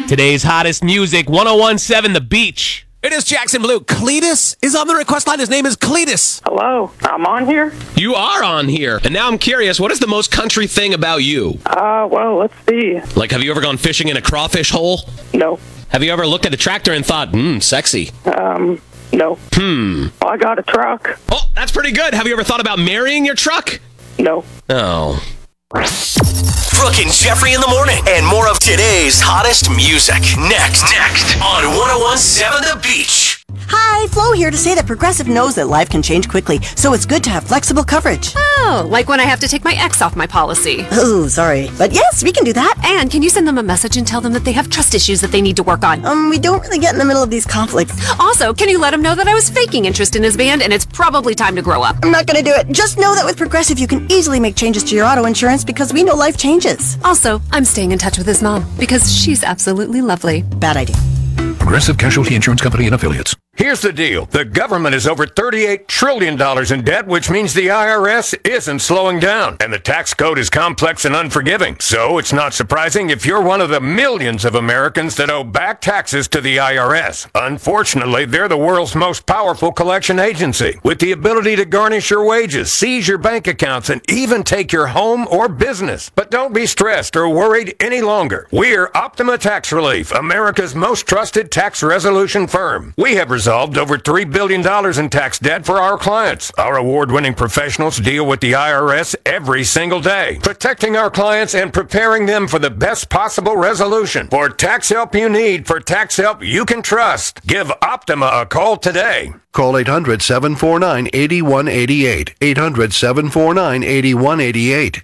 Today's hottest music, 101.7 The Beach. It is Jackson Blue. Cletus is on the request line. His name is Cletus. Hello, I'm on here. You are on here. And now I'm curious, what is the most country thing about you? Well, let's see. Like, have you ever gone fishing in a crawfish hole? No. Have you ever looked at a tractor and thought, sexy? No. I got a truck. Oh, that's pretty good. Have you ever thought about marrying your truck? No. Oh. Brooke and Jeffrey in the morning. And more of today's hottest music. Next on 101.7 The Beach. Hi, Flo here to say that Progressive knows that life can change quickly, so it's good to have flexible coverage. Oh, like when I have to take my ex off my policy. Oh, sorry. But yes, we can do that. And can you send them a message and tell them that they have trust issues that they need to work on? We don't really get in the middle of these conflicts. Also, can you let him know that I was faking interest in his band and it's probably time to grow up? I'm not gonna do it. Just know that with Progressive, you can easily make changes to your auto insurance because we know life changes. Also, I'm staying in touch with his mom because she's absolutely lovely. Bad idea. Progressive Casualty Insurance Company and Affiliates. Here's the deal. The government is over $38 trillion in debt, which means the IRS isn't slowing down. And the tax code is complex and unforgiving. So it's not surprising if you're one of the millions of Americans that owe back taxes to the IRS. Unfortunately, they're the world's most powerful collection agency, with the ability to garnish your wages, seize your bank accounts, and even take your home or business. But don't be stressed or worried any longer. We're Optima Tax Relief, America's most trusted tax resolution firm. We have resolved over $3 billion in tax debt for our clients. Our award-winning professionals deal with the IRS every single day, protecting our clients and preparing them for the best possible resolution. For tax help you need, for tax help you can trust, give Optima a call today. Call 800-749-8188. 800-749-8188.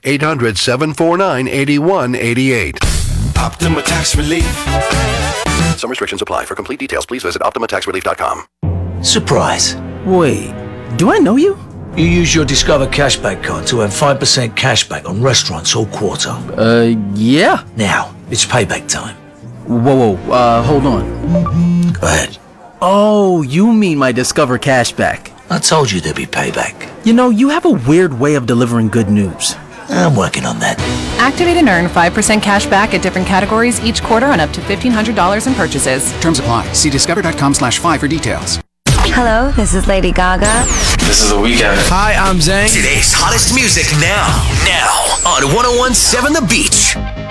800-749-8188. Optima Tax Relief. Some restrictions apply. For complete details, please visit OptimaTaxRelief.com. Surprise. Wait, do I know you? You use your Discover Cashback card to earn 5% cashback on restaurants all quarter. Yeah. Now, it's payback time. Whoa, hold on. Go ahead. Oh, you mean my Discover Cashback. I told you there'd be payback. You know, you have a weird way of delivering good news. I'm working on that. Activate and earn 5% cash back at different categories each quarter on up to $1,500 in purchases. Terms apply. See discover.com/5 for details. Hello, this is Lady Gaga. This is The Weeknd. Hi, I'm Zayn. Today's hottest music now on 101.7 The Beach.